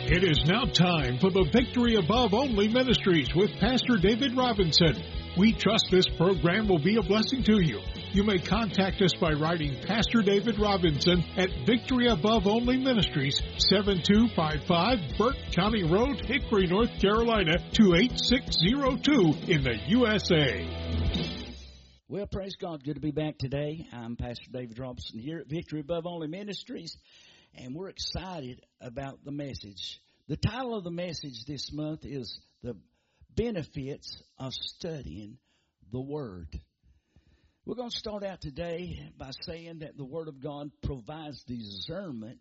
It is now time for the Victory Above Only Ministries with Pastor David Robinson. We trust this program will be a blessing to you. You may contact us by writing Pastor David Robinson at Victory Above Only Ministries, 7255 Burke County Road, Hickory, North Carolina, 28602 in the USA. Well, praise God. Good to be back today. I'm Pastor David Robinson here at Victory Above Only Ministries, and we're excited about the message. The title of the message this month is The Benefits of Studying the Word. We're going to start out today by saying that the Word of God provides discernment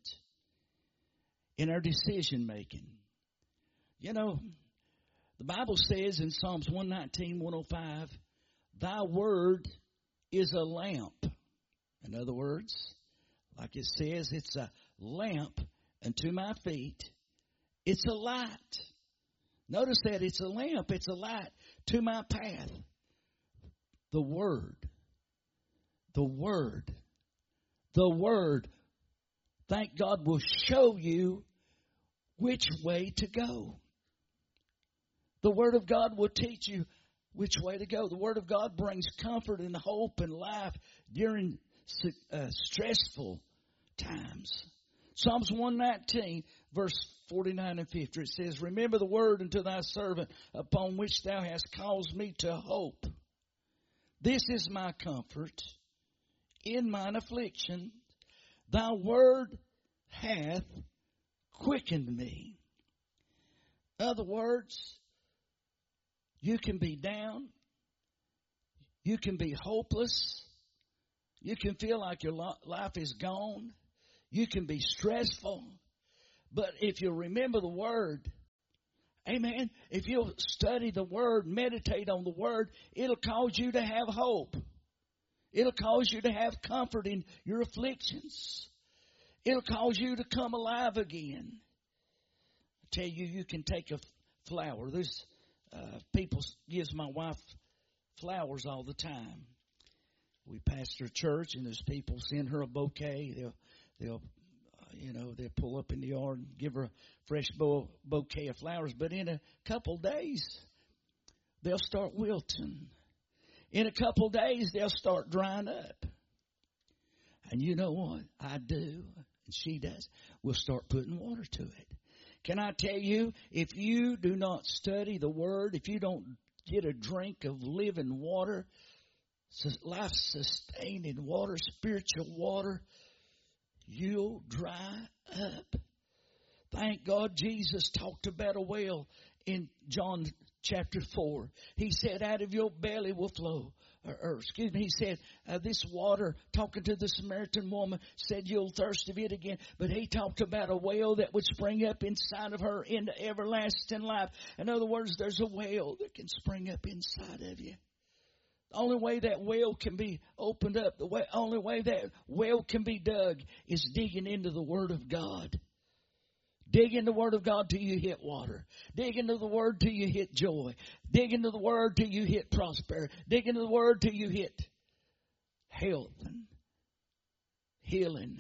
in our decision making. You know, the Bible says in Psalms 119, 105, Thy Word is a lamp. In other words, like it says, it's a lamp unto my feet. It's a light. Notice that it's a lamp. It's a light to my path. The Word. The Word. The Word. Thank God will show you which way to go. The Word of God will teach you which way to go. The Word of God brings comfort and hope and life during stressful times. Psalms 119, verse 49 and 50, it says, Remember the word unto thy servant, upon which thou hast caused me to hope. This is my comfort in mine affliction. Thy word hath quickened me. In other words, you can be down. You can be hopeless. You can feel like your life is gone. You can be stressful. But if you remember the Word, amen, if you'll study the Word, meditate on the Word, it'll cause you to have hope. It'll cause you to have comfort in your afflictions. It'll cause you to come alive again. I tell you, you can take a flower. There's people gives my wife flowers all the time. We pastor a church, and there's people send her a bouquet. They'll pull up in the yard and give her a fresh bouquet of flowers. But in a couple days, they'll start wilting. In a couple days, they'll start drying up. And you know what? I do, and she does. We'll start putting water to it. Can I tell you, if you do not study the Word, if you don't get a drink of living water, life-sustaining water, spiritual water, you'll dry up. Thank God Jesus talked about a well in John chapter 4. He said, out of your belly will flow. He said, this water, talking to the Samaritan woman, said you'll thirst of it again. But he talked about a well that would spring up inside of her into everlasting life. In other words, there's a well that can spring up inside of you. The only way that well can be opened up, only way that well can be dug is digging into the Word of God. Dig into the Word of God till you hit water. Dig into the Word till you hit joy. Dig into the Word till you hit prosperity. Dig into the Word till you hit health and healing.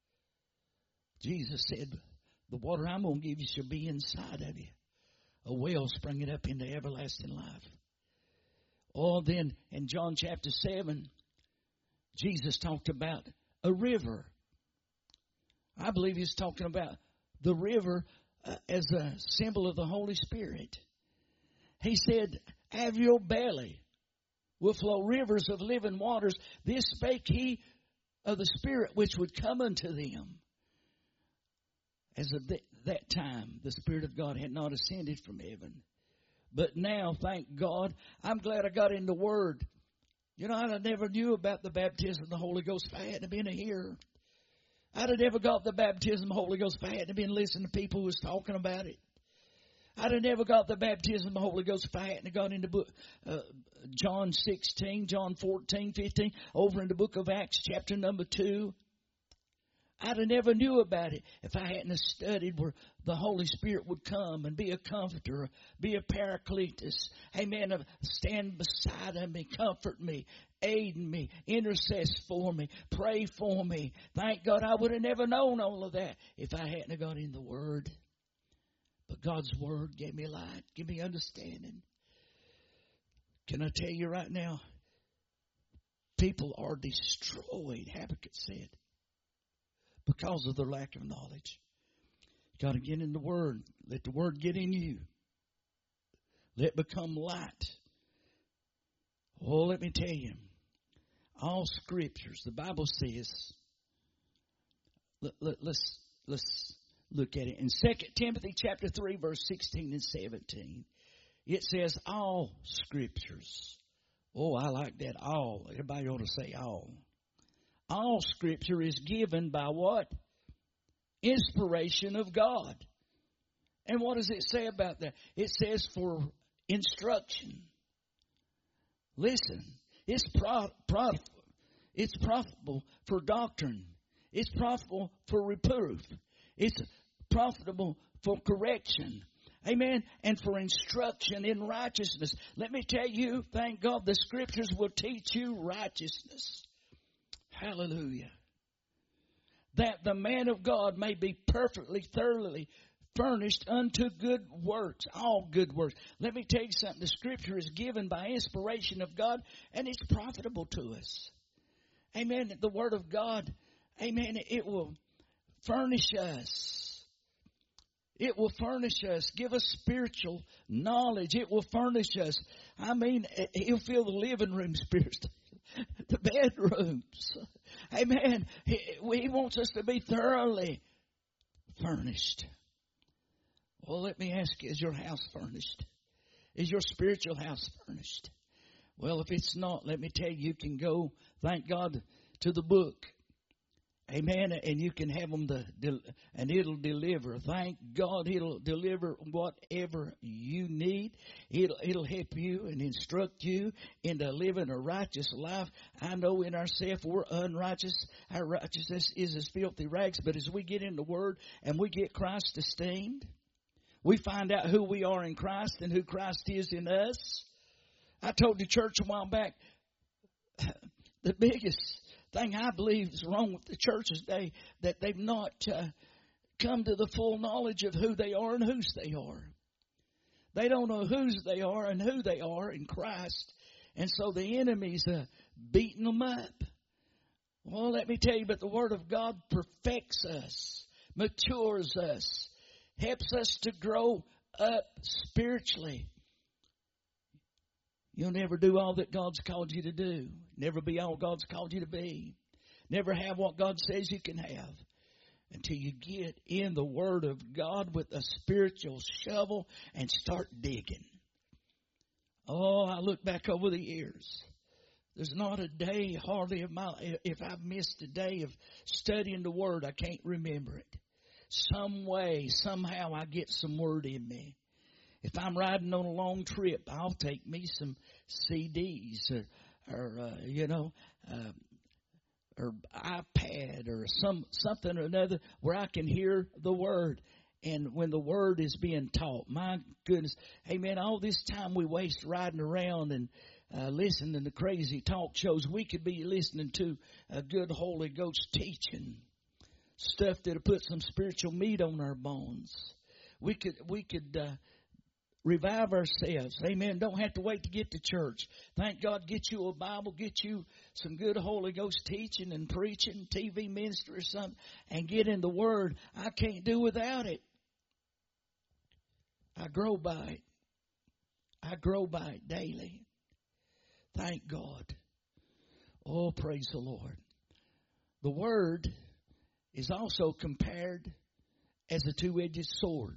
Jesus said, the water I'm going to give you shall be inside of you. A well springing up into everlasting life. Oh, then in John chapter 7, Jesus talked about a river. I believe he's talking about the river as a symbol of the Holy Spirit. He said, out of your belly will flow rivers of living waters. This spake he of the Spirit which would come unto them. As of that time, the Spirit of God had not ascended from heaven. But now, thank God, I'm glad I got in the Word. You know, I never knew about the baptism of the Holy Ghost if I hadn't been a hearer. I'd have never got the baptism of the Holy Ghost if I hadn't been listening to people who was talking about it. I'd have never got the baptism of the Holy Ghost if I hadn't got into book John 16, John 14, 15, over in the book of Acts, chapter number 2. I'd have never knew about it if I hadn't studied where the Holy Spirit would come and be a comforter, be a paracletus. Amen. Stand beside me, comfort me, aid me, intercess for me, pray for me. Thank God I would have never known all of that if I hadn't got in the Word. God's Word gave me light, gave me understanding. Can I tell you right now, people are destroyed, Habakkuk said, because of their lack of knowledge. You got to get in the Word. Let the Word get in you. Let it become light. Oh, let me tell you, all Scriptures, the Bible says, let's look at it. In 2 Timothy chapter 3, verse 16 and 17, it says all Scriptures. Oh, I like that, all. Everybody ought to say all. All Scripture is given by what? Inspiration of God. And what does it say about that? It says for instruction. Listen, it's profitable for doctrine. It's profitable for reproof. It's profitable for correction. Amen. And for instruction in righteousness. Let me tell you, thank God, the Scriptures will teach you righteousness. Hallelujah. That the man of God may be perfectly, thoroughly furnished unto good works, all good works. Let me tell you something. The Scripture is given by inspiration of God, and it's profitable to us. Amen. The Word of God, amen, it will furnish us. It will furnish us, give us spiritual knowledge. It will furnish us. I mean, He'll fill the living room spiritually, the bedrooms. Amen. He wants us to be thoroughly furnished. Well, let me ask you, is your house furnished? Is your spiritual house furnished? Well, if it's not, let me tell you, you can go, thank God, to the book. Amen. And you can have them, and it'll deliver. Thank God it'll deliver whatever you need. It'll help you and instruct you into living a righteous life. I know in ourselves we're unrighteous. Our righteousness is as filthy rags. But as we get in the Word and we get Christ esteemed, we find out who we are in Christ and who Christ is in us. I told the church a while back, the biggest thing I believe is wrong with the church today, that they've not come to the full knowledge of who they are and whose they are. They don't know whose they are and who they are in Christ. And so the enemy's beating them up. Well, let me tell you, but the Word of God perfects us, matures us, helps us to grow up spiritually. You'll never do all that God's called you to do. Never be all God's called you to be. Never have what God says you can have until you get in the Word of God with a spiritual shovel and start digging. Oh, I look back over the years. There's not a day hardly of my life. If I've missed a day of studying the Word, I can't remember it. Some way, somehow I get some Word in me. If I'm riding on a long trip, I'll take me some CDs or iPad or something or another where I can hear the Word. And when the Word is being taught, my goodness, amen, all this time we waste riding around and listening to crazy talk shows, we could be listening to a good Holy Ghost teaching, stuff that'll put some spiritual meat on our bones. We could revive ourselves. Amen. Don't have to wait to get to church. Thank God, get you a Bible, get you some good Holy Ghost teaching and preaching, TV ministry or something, and get in the Word. I can't do without it. I grow by it. I grow by it daily. Thank God. Oh, praise the Lord. The Word is also compared as a two-edged sword.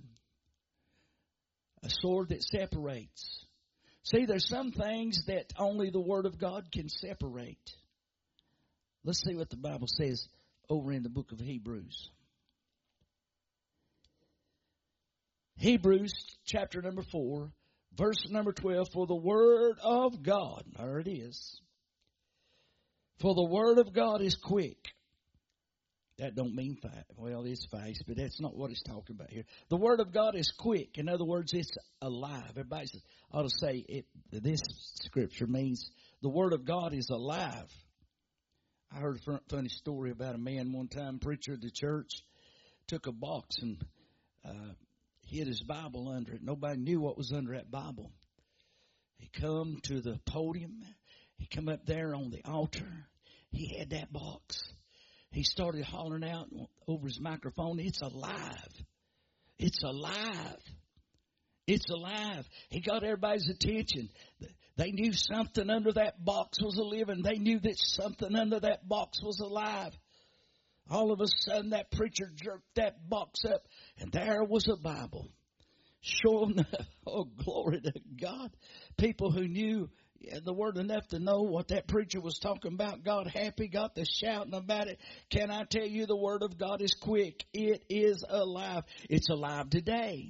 A sword that separates. See, there's some things that only the Word of God can separate. Let's see what the Bible says over in the book of Hebrews. Hebrews chapter number 4, verse number 12. For the Word of God, there it is. For the Word of God is quick. That don't mean fast. Well, it's fast, but that's not what it's talking about here. The Word of God is quick. In other words, it's alive. Everybody ought to say it. This scripture means the Word of God is alive. I heard a funny story about a man one time, preacher of the church, took a box and hid his Bible under it. Nobody knew what was under that Bible. He come to the podium. He come up there on the altar. He had that box. He started hollering out over his microphone, "It's alive. It's alive. It's alive." He got everybody's attention. They knew something under that box was living. They knew that something under that box was alive. All of a sudden, that preacher jerked that box up, and there was a Bible. Sure enough, oh, glory to God. People who knew the word enough to know what that preacher was talking about got happy, got the shouting about it. Can I tell you, the word of God is quick. It is alive. It's alive today.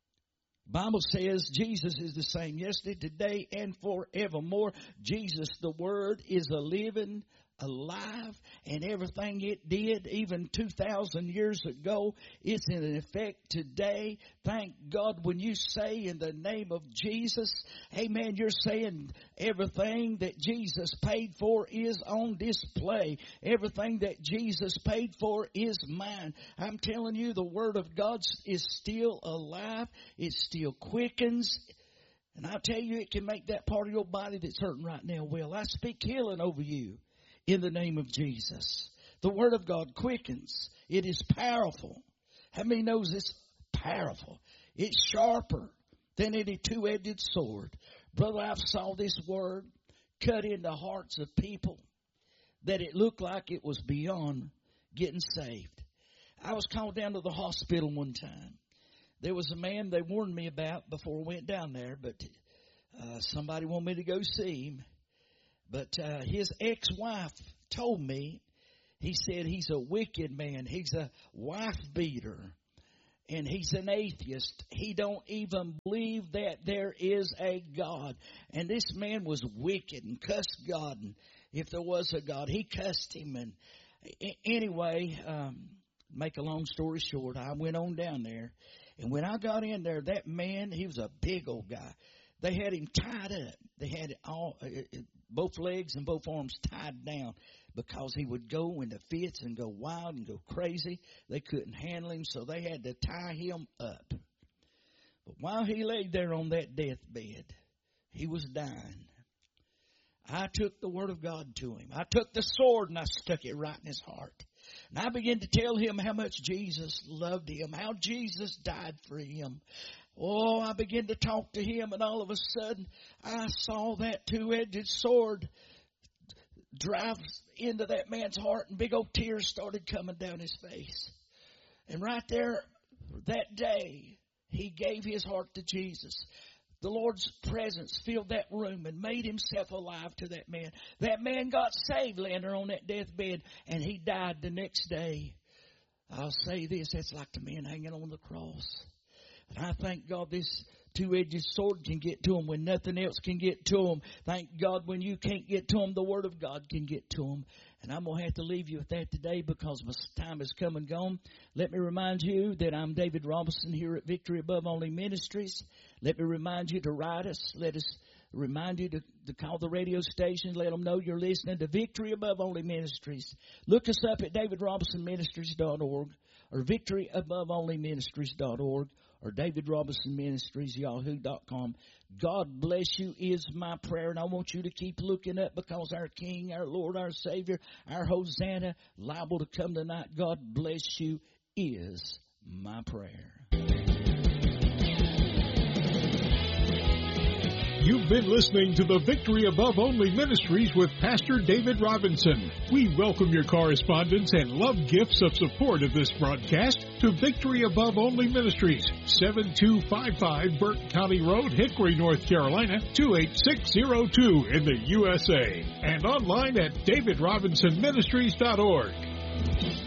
Bible says Jesus is the same yesterday, today, and forevermore. Jesus, the word, is a living, alive, and everything it did even 2,000 years ago, it's in effect today. Thank God when you say in the name of Jesus, amen, you're saying everything that Jesus paid for is on display. Everything that Jesus paid for is mine. I'm telling you, the word of God is still alive. It still quickens. And I'll tell you, it can make that part of your body that's hurting right now well. I speak healing over you. In the name of Jesus. The word of God quickens. It is powerful. How many knows it's powerful? It's sharper than any two-edged sword. Brother, I've saw this word cut into hearts of people that it looked like it was beyond getting saved. I was called down to the hospital one time. There was a man they warned me about before I went down there, but somebody wanted me to go see him. But his ex-wife told me, he said he's a wicked man. He's a wife beater. And he's an atheist. He don't even believe that there is a God. And this man was wicked and cussed God. And if there was a God, he cussed him. And anyway, make a long story short, I went on down there. And when I got in there, that man, he was a big old guy. They had him tied up. They had both legs and both arms tied down because he would go into fits and go wild and go crazy. They couldn't handle him, so they had to tie him up. But while he laid there on that deathbed, he was dying. I took the word of God to him. I took the sword and I stuck it right in his heart. And I began to tell him how much Jesus loved him, how Jesus died for him. Oh, I began to talk to him, and all of a sudden, I saw that two-edged sword drive into that man's heart, and big old tears started coming down his face. And right there, that day, he gave his heart to Jesus. The Lord's presence filled that room and made himself alive to that man. That man got saved laying there on that deathbed, and he died the next day. I'll say this, that's like the man hanging on the cross. And I thank God this two-edged sword can get to them when nothing else can get to them. Thank God when you can't get to them, the Word of God can get to them. And I'm going to have to leave you with that today because my time has come and gone. Let me remind you that I'm David Robinson here at Victory Above Only Ministries. Let me remind you to write us. Let us remind you to call the radio station. Let them know you're listening to Victory Above Only Ministries. Look us up at davidrobinsonministries.org or victoryaboveonlyministries.org. or David Robinson Ministries, yahoo.com. God bless you is my prayer, and I want you to keep looking up because our King, our Lord, our Savior, our Hosanna, liable to come tonight. God bless you is my prayer. You've been listening to the Victory Above Only Ministries with Pastor David Robinson. We welcome your correspondence and love gifts of support of this broadcast to Victory Above Only Ministries, 7255 Burke County Road, Hickory, North Carolina, 28602 in the USA, and online at davidrobinsonministries.org.